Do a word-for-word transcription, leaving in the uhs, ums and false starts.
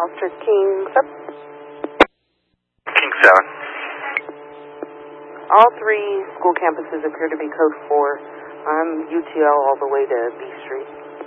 Oscar King up. King seven. All three school campuses appear to be code four. I'm U T L all the way to B Street.